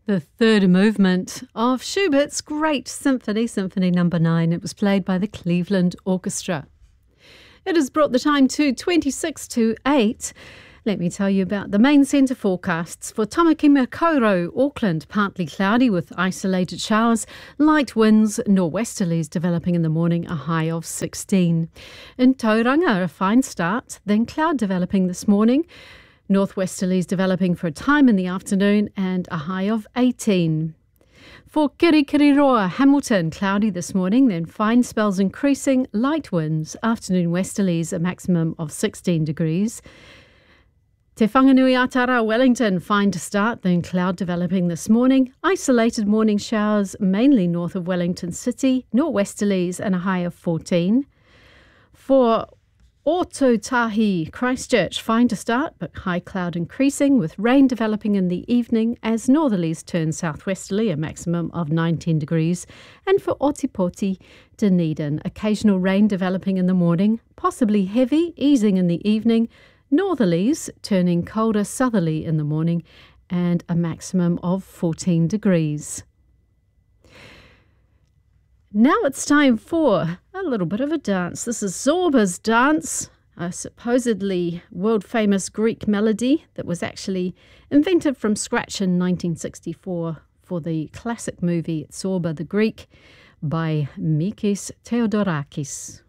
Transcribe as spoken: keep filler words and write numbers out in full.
The third movement of Schubert's great symphony, Symphony Number nine. It was played by the Cleveland Orchestra. It has brought the time to twenty-six to eight. Let me tell you about the main centre forecasts for Tamaki-Makaurau, Auckland. Partly cloudy with isolated showers, light winds, nor'westerlies developing in the morning, a high of sixteen. In Tauranga, a fine start, then cloud developing this morning. Northwesterlies developing for a time in the afternoon and a high of eighteen. For Kirikiriroa, Hamilton, cloudy this morning, then fine spells increasing, light winds, afternoon westerlies, a maximum of sixteen degrees. Te Whanganui-a-Tara, Wellington, fine to start, then cloud developing this morning. Isolated morning showers, mainly north of Wellington City, nor'westerlies and a high of fourteen. For Ōtautahi, Christchurch, fine to start, but high cloud increasing with rain developing in the evening as northerlies turn southwesterly, a maximum of nineteen degrees. And for Otipoti, Dunedin, occasional rain developing in the morning, possibly heavy, easing in the evening, northerlies turning colder southerly in the morning, and a maximum of fourteen degrees. Now it's time for a little bit of a dance. This is Zorba's Dance, a supposedly world-famous Greek melody that was actually invented from scratch in nineteen sixty-four for the classic movie Zorba the Greek by Mikis Theodorakis.